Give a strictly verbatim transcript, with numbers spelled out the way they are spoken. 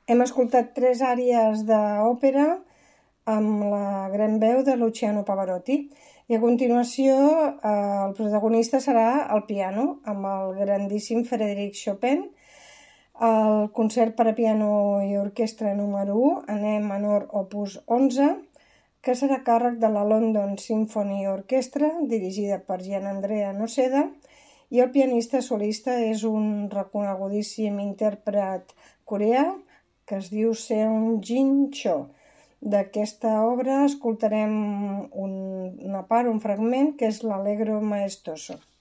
Hem escoltat tres àries d'òpera amb la gran veu de Luciano Pavarotti i a continuació eh, el protagonista serà el piano amb el grandíssim Frédéric Chopin, el concert per a piano i orquestra número u en E menor opus onze, que serà a càrrec de la London Symphony Orchestra, dirigida per Gianandrea Noseda, i el pianista solista és un reconegudíssim intèrpret coreà que es diu Seung Jin Cho. D'aquesta obra escoltarem un, una part, un fragment, que és l'Allegro maestoso.